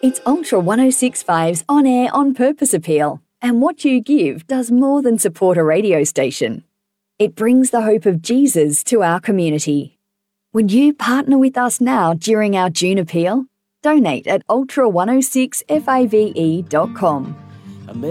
It's Ultra 1065's On Air On Purpose appeal, and what you give does more than support a radio station. It brings the hope of Jesus to our community. Would you partner with us now during our June appeal? Donate at ultra106fave.com.